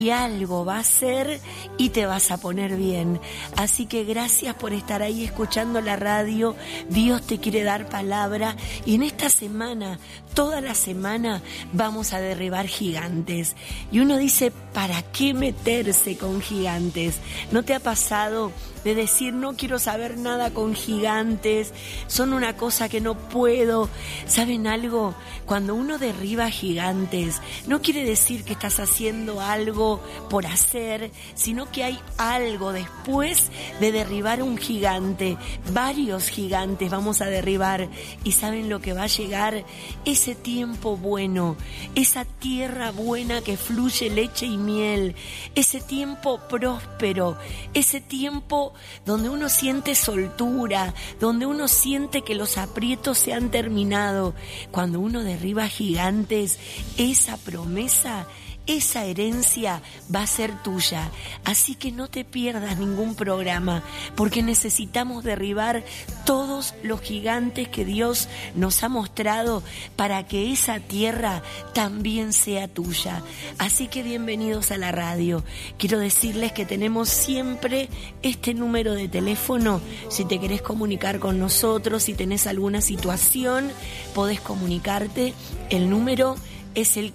y algo va a ser y te vas a poner bien. Así que gracias por estar ahí escuchando la radio. Dios te quiere dar palabra y en esta semana, toda la semana, vamos a derribar gigantes. Y uno dice, ¿para qué meterse con gigantes? ¿No te ha pasado de decir, no quiero saber nada con gigantes, son una cosa que no puedo? ¿Saben algo? Cuando uno derriba gigantes, no quiere decir que estás haciendo algo por hacer, sino que hay algo después de derribar un gigante. Varios gigantes vamos a derribar y ¿saben lo que va a llegar? Ese tiempo bueno, esa tierra buena que fluye leche y miel, ese tiempo próspero, ese tiempo donde uno siente soltura, donde uno siente que los aprietos se han terminado. Cuando uno derriba gigantes, esa promesa, esa herencia va a ser tuya. Así que no te pierdas ningún programa, porque necesitamos derribar todos los gigantes que Dios nos ha mostrado para que esa tierra también sea tuya. Así que bienvenidos a la radio. Quiero decirles que tenemos siempre este número de teléfono. Si te querés comunicar con nosotros, si tenés alguna situación, podés comunicarte. El número es el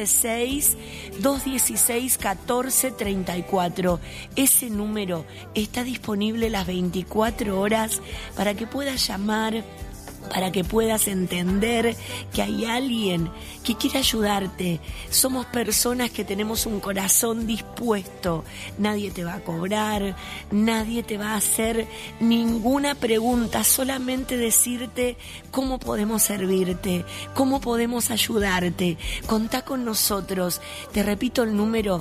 156-216-1434. Ese número está disponible las 24 horas para que puedas llamar, para que puedas entender que hay alguien que quiere ayudarte. Somos personas que tenemos un corazón dispuesto. Nadie te va a cobrar, nadie te va a hacer ninguna pregunta, solamente decirte cómo podemos servirte, cómo podemos ayudarte. Contá con nosotros. Te repito el número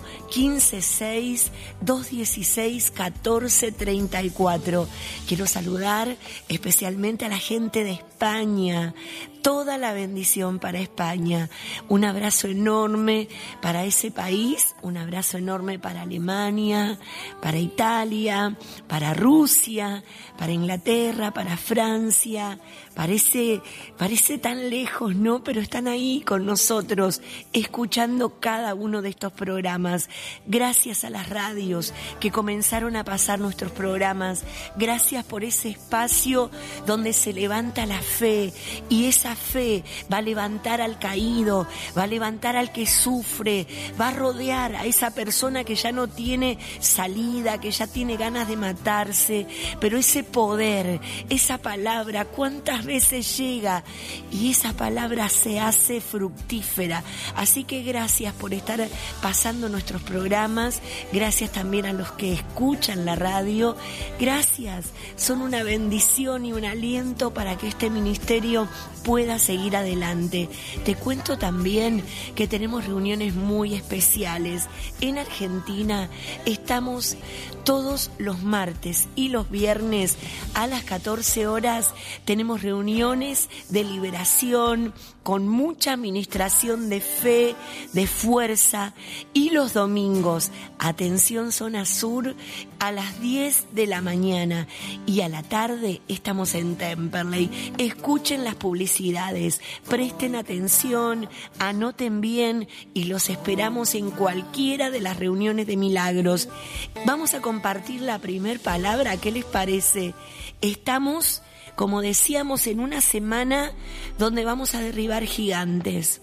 156-216-1434. Quiero saludar especialmente a la gente de España, toda la bendición para España. Un abrazo enorme para ese país, un abrazo enorme para Alemania, para Italia, para Rusia, para Inglaterra, para Francia. Parece tan lejos, ¿no? Pero están ahí con nosotros, escuchando cada uno de estos programas. Gracias a las radios que comenzaron a pasar nuestros programas. Gracias por ese espacio donde se levanta la fe. Y esa fe va a levantar al caído, va a levantar al que sufre, va a rodear a esa persona que ya no tiene salida, que ya tiene ganas de matarse. Pero ese poder, esa palabra, ¿cuántas veces llega? Y esa palabra se hace fructífera. Así que gracias por estar pasando nuestros programas. Gracias también a los que escuchan la radio. Gracias. Son una bendición y un aliento para que este ministerio pueda seguir adelante. Te cuento también que tenemos reuniones muy especiales. En Argentina estamos todos los martes y los viernes a las 14 horas. Tenemos reuniones de liberación con mucha administración de fe, de fuerza. Y los domingos, atención zona sur, a las 10 de la mañana. Y a la tarde estamos en Temperley. Escuchen las publicidades, presten atención, anoten bien y los esperamos en cualquiera de las reuniones de milagros. Vamos a compartir la primer palabra. ¿Qué les parece? Estamos, como decíamos, en una semana donde vamos a derribar gigantes.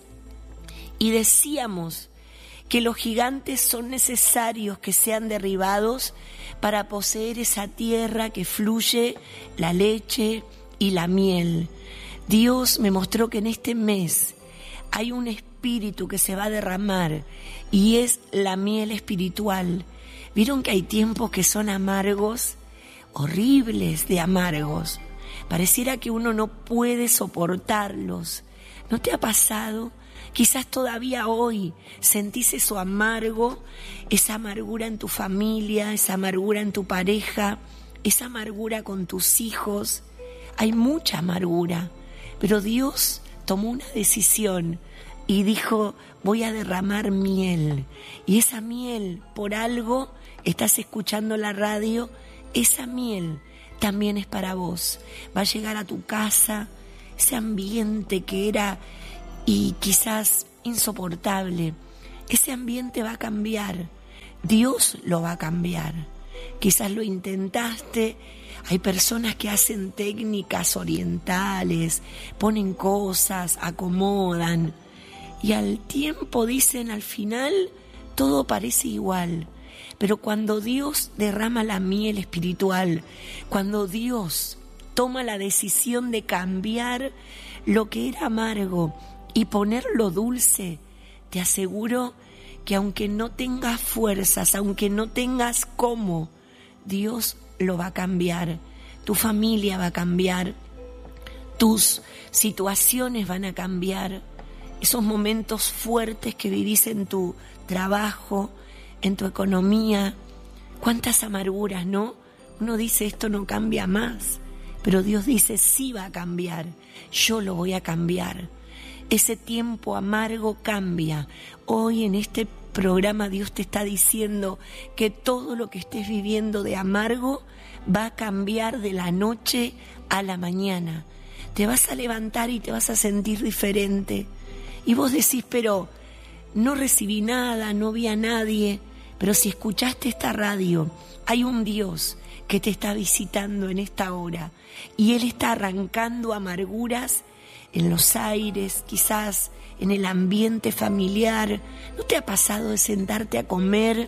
Y decíamos que los gigantes son necesarios que sean derribados para poseer esa tierra que fluye la leche y la miel. Dios me mostró que en este mes hay un espíritu que se va a derramar y es la miel espiritual. ¿Vieron que hay tiempos que son amargos? Horribles de amargos. Pareciera que uno no puede soportarlos. ¿No te ha pasado? Quizás todavía hoy sentís eso amargo, esa amargura en tu familia, esa amargura en tu pareja, esa amargura con tus hijos. Hay mucha amargura, pero Dios tomó una decisión y dijo, voy a derramar miel. Y esa miel, por algo, estás escuchando la radio, esa miel también es para vos. Va a llegar a tu casa, ese ambiente que era y quizás insoportable, ese ambiente va a cambiar Dios lo va a cambiar. Quizás lo intentaste. Hay personas que hacen técnicas orientales, ponen cosas, acomodan, y al tiempo dicen, al final todo parece igual. Pero cuando Dios derrama la miel espiritual, cuando Dios toma la decisión de cambiar lo que era amargo y ponerlo dulce, te aseguro que aunque no tengas fuerzas, aunque no tengas cómo, Dios lo va a cambiar. Tu familia va a cambiar, tus situaciones van a cambiar. Esos momentos fuertes que vivís en tu trabajo, en tu economía, cuántas amarguras, ¿no? Uno dice, esto no cambia más, pero Dios dice, sí va a cambiar, yo lo voy a cambiar. Ese tiempo amargo cambia. Hoy en este programa Dios te está diciendo que todo lo que estés viviendo de amargo va a cambiar de la noche a la mañana. Te vas a levantar y te vas a sentir diferente. Y vos decís, pero no recibí nada, no vi a nadie. Pero si escuchaste esta radio, hay un Dios que te está visitando en esta hora y Él está arrancando amarguras en los aires, quizás en el ambiente familiar. ¿No te ha pasado de sentarte a comer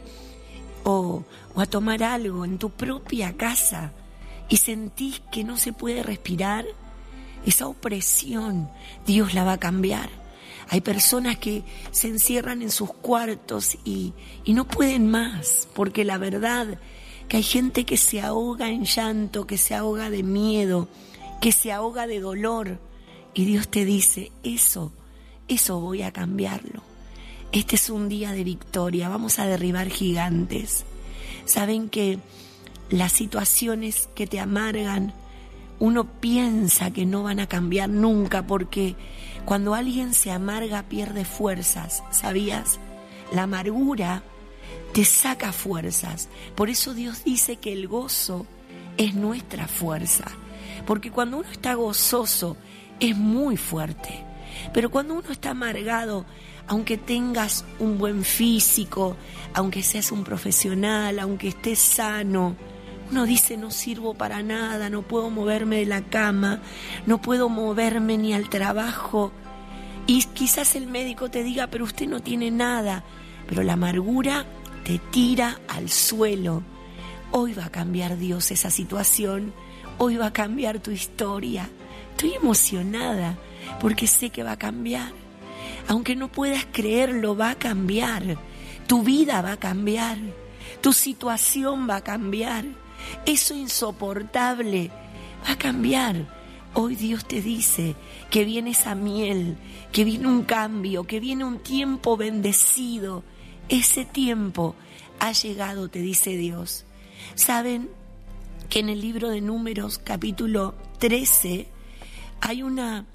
o a tomar algo en tu propia casa y sentís que no se puede respirar? Esa opresión Dios la va a cambiar. Hay personas que se encierran en sus cuartos y no pueden más, porque la verdad que hay gente que se ahoga en llanto, que se ahoga de miedo, que se ahoga de dolor. Y Dios te dice, eso voy a cambiarlo. Este es un día de victoria, vamos a derribar gigantes. Saben que las situaciones que te amargan, uno piensa que no van a cambiar nunca, porque cuando alguien se amarga pierde fuerzas, ¿sabías? La amargura te saca fuerzas. Por eso Dios dice que el gozo es nuestra fuerza, porque cuando uno está gozoso es muy fuerte. Pero cuando uno está amargado, aunque tengas un buen físico, aunque seas un profesional, aunque estés sano, uno dice, no sirvo para nada, no puedo moverme de la cama, no puedo moverme ni al trabajo. Y quizás el médico te diga, pero usted no tiene nada. Pero la amargura te tira al suelo. Hoy va a cambiar Dios esa situación, hoy va a cambiar tu historia. Estoy emocionada porque sé que va a cambiar. Aunque no puedas creerlo, va a cambiar. Tu vida va a cambiar. Tu situación va a cambiar. Eso insoportable va a cambiar. Hoy Dios te dice que viene esa miel, que viene un cambio, que viene un tiempo bendecido. Ese tiempo ha llegado, te dice Dios. ¿Saben que en el libro de Números, capítulo 13, hay una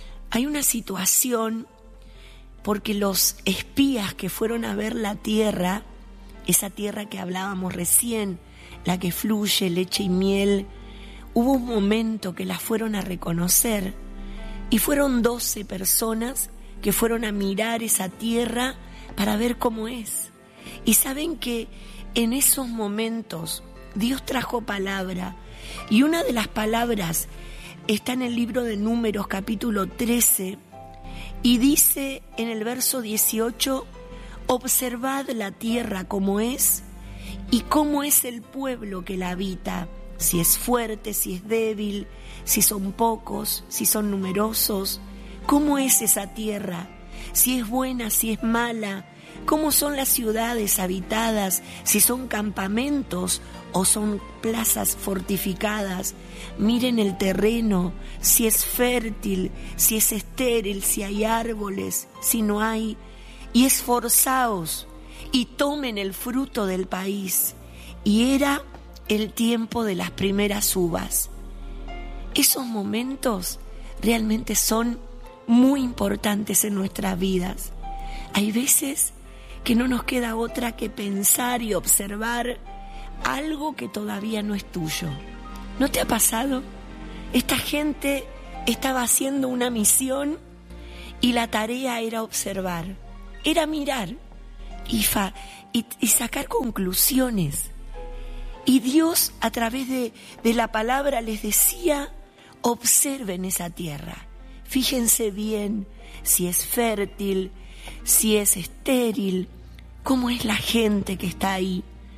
situación, porque los espías que fueron a ver la tierra, esa tierra que hablábamos recién, la que fluye leche y miel, hubo un momento que la fueron a reconocer y fueron 12 personas que fueron a mirar esa tierra para ver cómo es. Y saben que en esos momentos Dios trajo palabra, y una de las palabras está en el libro de Números capítulo 13 y dice en el verso 18, observad la tierra como es y cómo es el pueblo que la habita, si es fuerte, si es débil, si son pocos, si son numerosos, cómo es esa tierra, si es buena, si es mala, cómo son las ciudades habitadas, si son campamentos o son plazas fortificadas. Miren el terreno, si es fértil, si es estéril, si hay árboles, si no hay, y esforzaos y tomen el fruto del país. Y era el tiempo de las primeras uvas. Esos momentos realmente son muy importantes en nuestras vidas. Hay veces que no nos queda otra que pensar y observar algo que todavía no es tuyo. ¿No te ha pasado? Esta gente estaba haciendo una misión y la tarea era observar, era mirar y sacar conclusiones. Y Dios, a través de la palabra, les decía: observen esa tierra, fíjense bien si es fértil, si es estéril, cómo es la gente que está ahí.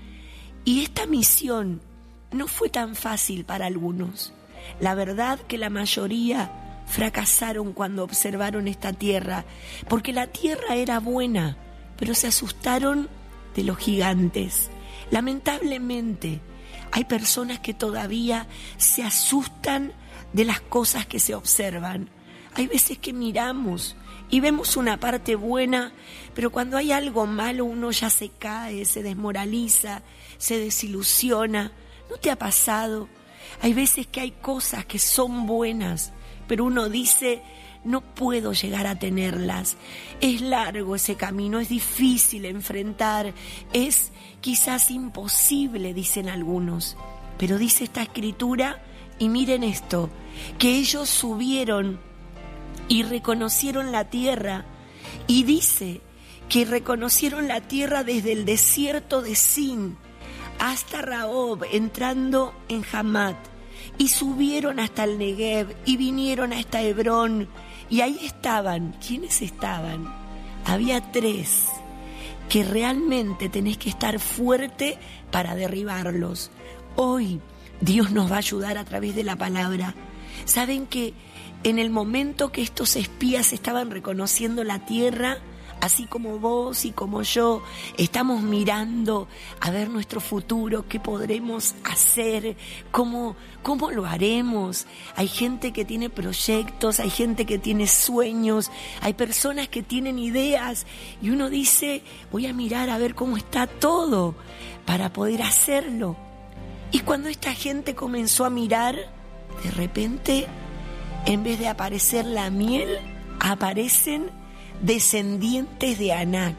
Y esta misión no fue tan fácil para algunos. La verdad que la mayoría fracasaron cuando observaron esta tierra, porque la tierra era buena, pero se asustaron de los gigantes. Lamentablemente, hay personas que todavía se asustan de las cosas que se observan. Hay veces que miramos y vemos una parte buena, pero cuando hay algo malo uno ya se cae, se desmoraliza, se desilusiona. ¿No te ha pasado? Hay veces que hay cosas que son buenas, pero uno dice: no puedo llegar a tenerlas. Es largo ese camino, es difícil enfrentar, es quizás imposible, dicen algunos. Pero dice esta escritura, y miren esto, que ellos subieron y reconocieron la tierra, y dice que reconocieron la tierra desde el desierto de Sin hasta Rehob, entrando en Hamat, y subieron hasta el Negev y vinieron hasta Hebrón, y ahí estaban. ¿Quiénes estaban? Había 3 que realmente tenés que estar fuerte para derribarlos. Hoy Dios nos va a ayudar a través de la palabra. ¿Saben que en el momento que estos espías estaban reconociendo la tierra, así como vos y como yo, estamos mirando a ver nuestro futuro, qué podremos hacer, cómo lo haremos? Hay gente que tiene proyectos, hay gente que tiene sueños, hay personas que tienen ideas, y uno dice: voy a mirar a ver cómo está todo para poder hacerlo. Y cuando esta gente comenzó a mirar, de repente, en vez de aparecer la miel, aparecen descendientes de Anac.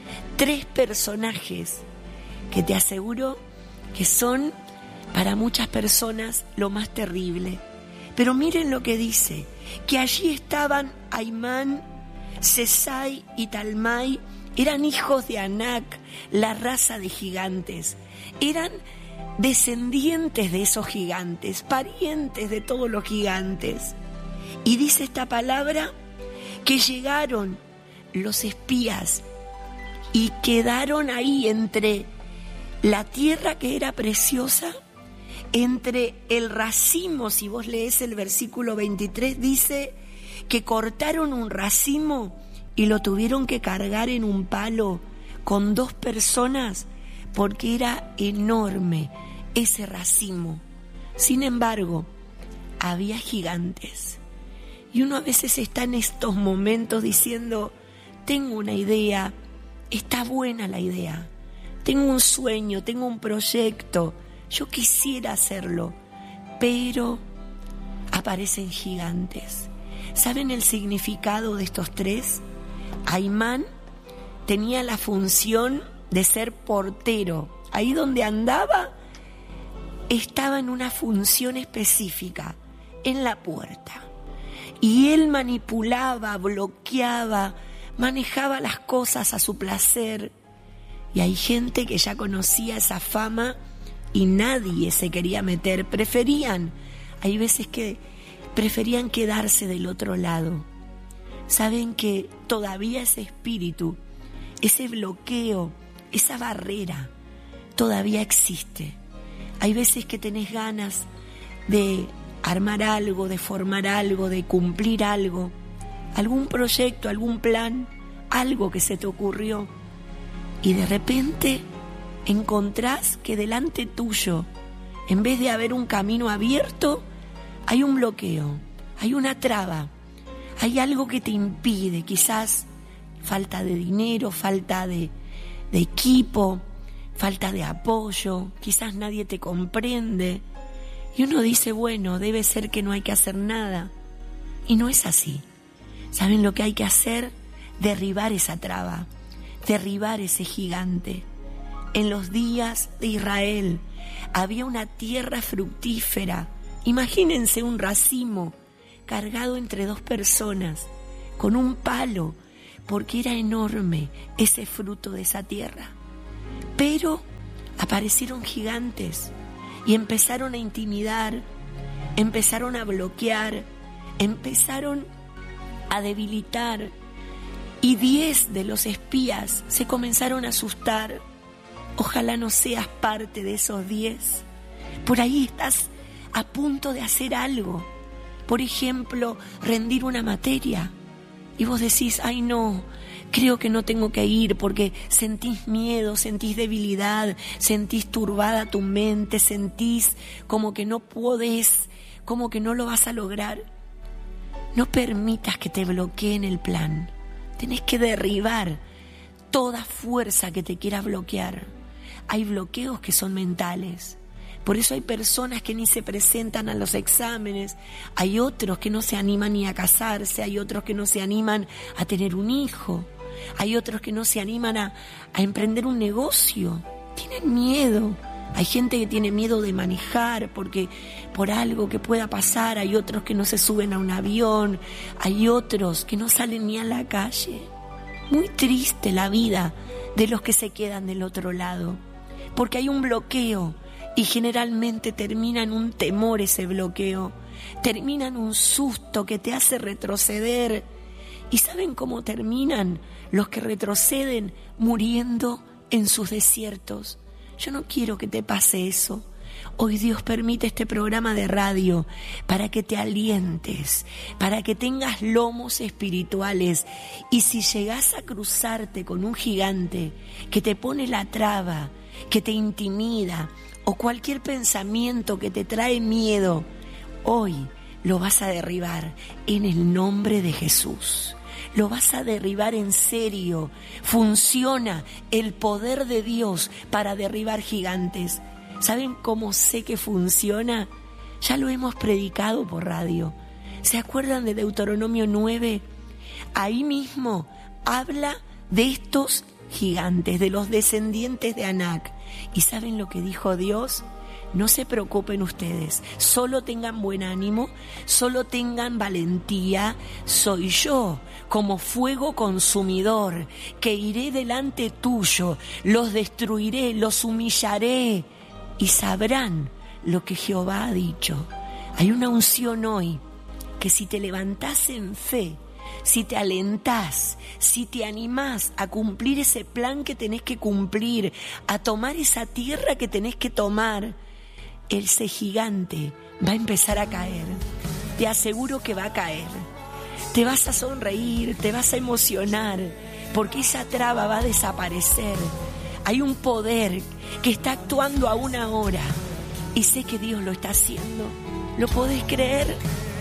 3 personajes que te aseguro que son para muchas personas lo más terrible. Pero miren lo que dice, que allí estaban Aimán, Sesai y Talmai. Eran hijos de Anac, la raza de gigantes. Eran descendientes de esos gigantes, parientes de todos los gigantes. Y dice esta palabra que llegaron los espías y quedaron ahí entre la tierra que era preciosa, entre el racimo. Si vos lees el versículo 23, dice que cortaron un racimo y lo tuvieron que cargar en un palo con 2 personas, porque era enorme ese racimo. Sin embargo, había gigantes. Y uno a veces está en estos momentos diciendo: tengo una idea, está buena la idea, tengo un sueño, tengo un proyecto, yo quisiera hacerlo, pero aparecen gigantes. ¿Saben el significado de estos 3? Aimán tenía la función de ser portero. Ahí donde andaba, estaba en una función específica, en la puerta. Y él manipulaba, bloqueaba, manejaba las cosas a su placer. Y hay gente que ya conocía esa fama y nadie se quería meter. Hay veces que preferían quedarse del otro lado. Saben que todavía ese espíritu, ese bloqueo, esa barrera, todavía existe. Hay veces que tenés ganas de armar algo, de formar algo, de cumplir algo, algún proyecto, algún plan, algo que se te ocurrió, y de repente encontrás que delante tuyo, en vez de haber un camino abierto, hay un bloqueo, hay una traba, hay algo que te impide, quizás falta de dinero, falta de equipo, falta de apoyo, quizás nadie te comprende. Y uno dice: bueno, debe ser que no hay que hacer nada. Y no es así. ¿Saben lo que hay que hacer? Derribar esa traba, derribar ese gigante. En los días de Israel había una tierra fructífera. Imagínense un racimo cargado entre 2 personas, con un palo, porque era enorme ese fruto de esa tierra. Pero aparecieron gigantes y empezaron a intimidar, empezaron a bloquear, empezaron a debilitar, y 10 de los espías se comenzaron a asustar. Ojalá no seas parte de esos 10. Por ahí estás a punto de hacer algo. Por ejemplo, rendir una materia. Y vos decís, ay no, creo que no tengo que ir porque sentís miedo, sentís debilidad, sentís turbada tu mente, sentís como que no podés, como que no lo vas a lograr. No permitas que te bloqueen el plan. Tenés que derribar toda fuerza que te quiera bloquear. Hay bloqueos que son mentales. Por eso hay personas que ni se presentan a los exámenes, hay otros que no se animan ni a casarse, hay otros que no se animan a tener un hijo, hay otros que no se animan a emprender un negocio, tienen miedo. Hay gente que tiene miedo de manejar porque por algo que pueda pasar, hay otros que no se suben a un avión, hay otros que no salen ni a la calle. Muy triste la vida de los que se quedan del otro lado, porque hay un bloqueo. Y generalmente termina en un temor ese bloqueo, termina en un susto que te hace retroceder. ¿Y saben cómo terminan los que retroceden? Muriendo en sus desiertos. Yo no quiero que te pase eso. Hoy Dios permite este programa de radio para que te alientes, para que tengas lomos espirituales. Y si llegás a cruzarte con un gigante que te pone la traba, que te intimida, o cualquier pensamiento que te trae miedo, hoy lo vas a derribar en el nombre de Jesús. Lo vas a derribar en serio. Funciona el poder de Dios para derribar gigantes. ¿Saben cómo sé que funciona? Ya lo hemos predicado por radio. ¿Se acuerdan de Deuteronomio 9? Ahí mismo habla de estos gigantes, de los descendientes de Anac. ¿Y saben lo que dijo Dios? No se preocupen ustedes, solo tengan buen ánimo, solo tengan valentía. Soy yo, como fuego consumidor, que iré delante tuyo, los destruiré, los humillaré y sabrán lo que Jehová ha dicho. Hay una unción hoy que si te levantás en fe, si te alentás, si te animás a cumplir ese plan que tenés que cumplir, a tomar esa tierra que tenés que tomar, ese gigante va a empezar a caer. Te aseguro que va a caer. Te vas a sonreír, te vas a emocionar, porque esa traba va a desaparecer. Hay un poder que está actuando aún ahora y sé que Dios lo está haciendo. ¿Lo podés creer?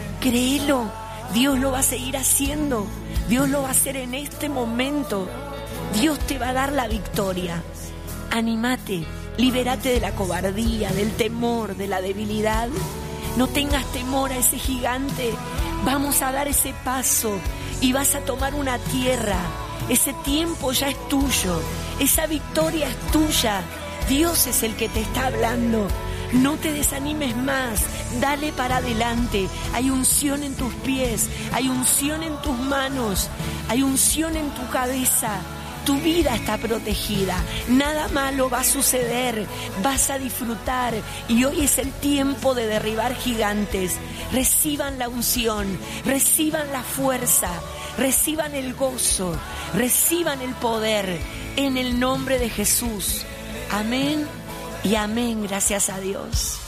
Créelo. Dios lo va a seguir haciendo. Dios lo va a hacer en este momento. Dios te va a dar la victoria. Anímate, libérate de la cobardía, del temor, de la debilidad. No tengas temor a ese gigante. Vamos a dar ese paso y vas a tomar una tierra. Ese tiempo ya es tuyo. Esa victoria es tuya. Dios es el que te está hablando. No te desanimes más, dale para adelante. Hay unción en tus pies, hay unción en tus manos, hay unción en tu cabeza. Tu vida está protegida, nada malo va a suceder, vas a disfrutar y hoy es el tiempo de derribar gigantes. Reciban la unción, reciban la fuerza, reciban el gozo, reciban el poder en el nombre de Jesús. Amén. Y amén, gracias a Dios.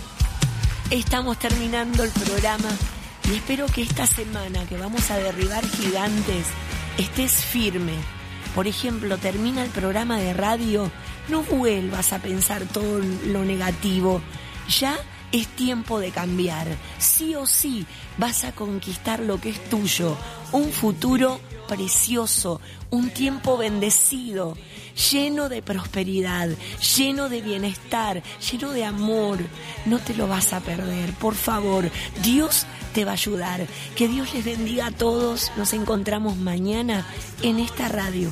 Estamos terminando el programa y espero que esta semana que vamos a derribar gigantes estés firme. Por ejemplo, termina el programa de radio, no vuelvas a pensar todo lo negativo. Ya es tiempo de cambiar. Sí o sí vas a conquistar lo que es tuyo. Un futuro precioso, un tiempo bendecido, lleno de prosperidad, lleno de bienestar, lleno de amor. No te lo vas a perder, por favor. Dios te va a ayudar. Que Dios les bendiga a todos. Nos encontramos mañana en esta radio.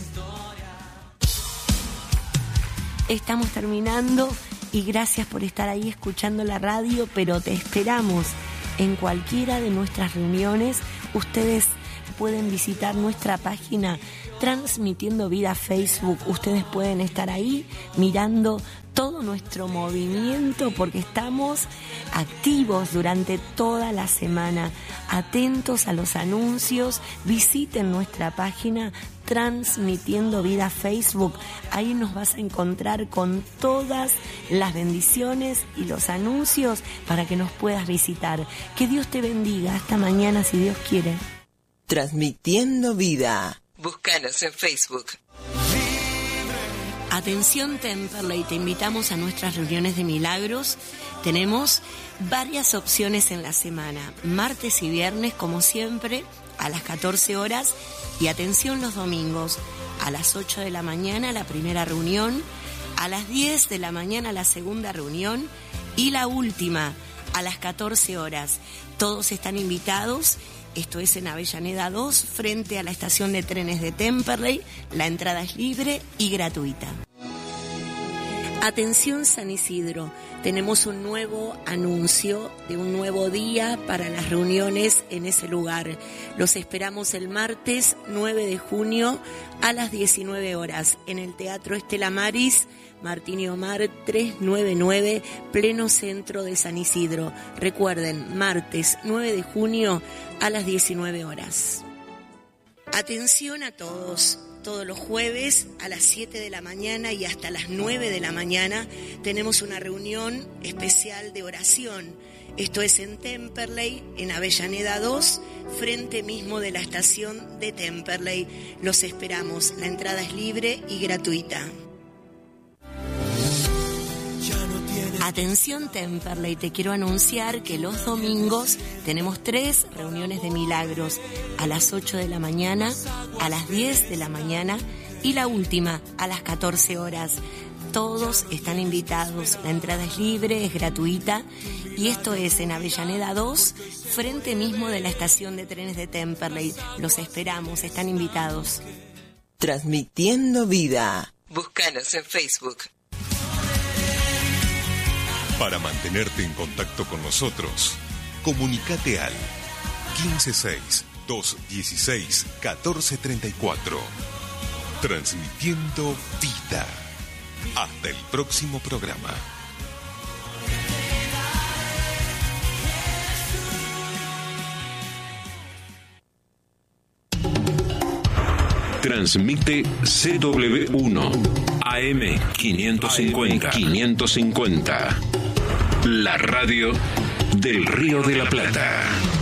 Estamos terminando y gracias por estar ahí escuchando la radio, pero te esperamos en cualquiera de nuestras reuniones. Ustedes pueden visitar nuestra página Transmitiendo Vida Facebook. Ustedes pueden estar ahí mirando todo nuestro movimiento porque estamos activos durante toda la semana, atentos a los anuncios. Visiten nuestra página Transmitiendo Vida Facebook. Ahí nos vas a encontrar con todas las bendiciones y los anuncios para que nos puedas visitar. Que Dios te bendiga. Hasta mañana si Dios quiere. Transmitiendo Vida. Búscanos en Facebook. Atención Temperley, te invitamos a nuestras reuniones de milagros. Tenemos varias opciones en la semana, martes y viernes como siempre a las 14 horas y atención los domingos a las 8 de la mañana la primera reunión, a las 10 de la mañana la segunda reunión y la última a las 14 horas. Todos están invitados. Esto es en Avellaneda 2, frente a la estación de trenes de Temperley. La entrada es libre y gratuita. Atención San Isidro, tenemos un nuevo anuncio de un nuevo día para las reuniones en ese lugar. Los esperamos el martes 9 de junio a las 19 horas en el Teatro Estela Maris, Martín y Omar 399, pleno centro de San Isidro. Recuerden, martes 9 de junio a las 19 horas. Atención a todos. Todos los jueves a las 7 de la mañana y hasta las 9 de la mañana tenemos una reunión especial de oración. Esto es en Temperley, en Avellaneda 2, frente mismo de la estación de Temperley. Los esperamos. La entrada es libre y gratuita. Atención Temperley, te quiero anunciar que los domingos tenemos 3 reuniones de milagros, a las 8 de la mañana, a las 10 de la mañana y la última a las 14 horas. Todos están invitados, la entrada es libre, es gratuita y esto es en Avellaneda 2, frente mismo de la estación de trenes de Temperley. Los esperamos, están invitados. Transmitiendo Vida. Búscanos en Facebook. Para mantenerte en contacto con nosotros, comunícate al 156-216-1434. Transmitiendo Vida. Hasta el próximo programa. Transmite CW1 AM 550. La radio del Río de la Plata.